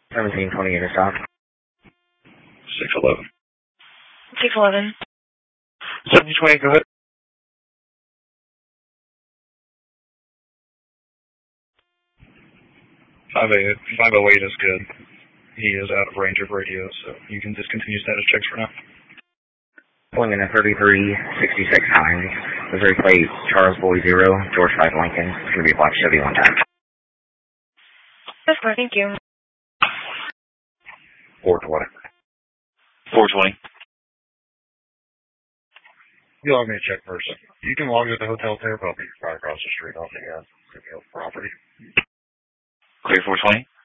1720 Interstop. 611. 611. 1720, go ahead. 508 is good. He is out of range of radio, so you can discontinue status checks for now. Pulling in at 3366 Hines. Missouri plate Charles Boy 0, George 5 Lincoln. It's going to be a black Chevy one time. That's fine, thank you. 420. 420. You log me a check first. You can log it at the hotel there, but I'll be right across the street off the property. Clear 420.